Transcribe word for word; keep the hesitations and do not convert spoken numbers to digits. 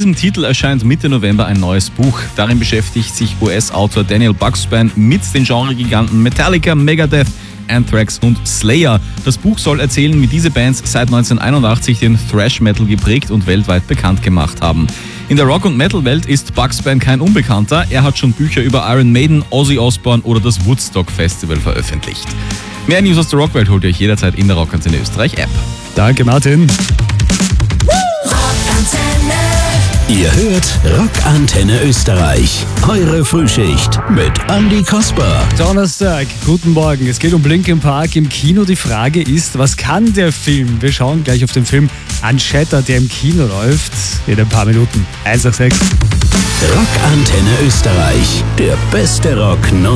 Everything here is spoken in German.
diesem Titel erscheint Mitte November ein neues Buch. Darin beschäftigt sich U S-Autor Daniel Buchsbaum mit den Genregiganten Metallica, Megadeth, Anthrax und Slayer. Das Buch soll erzählen, wie diese Bands seit neunzehnhunderteinundachtzig den Thrash-Metal geprägt und weltweit bekannt gemacht haben. In der Rock- und Metal-Welt ist Buchsbaum kein Unbekannter. Er hat schon Bücher über Iron Maiden, Ozzy Osbourne oder das Woodstock Festival veröffentlicht. Mehr News aus der Rockwelt holt ihr euch jederzeit in der Rockantenne Österreich App. Danke, Martin. Ihr hört Rockantenne Österreich. Eure Frühschicht mit Andi Kasper. Donnerstag, guten Morgen. Es geht um Linkin Park im Kino. Die Frage ist, was kann der Film? Wir schauen gleich auf den Film Unshattered, der im Kino läuft. In ein paar Minuten. eins nach sechs. Rockantenne Österreich. Der beste Rock neu.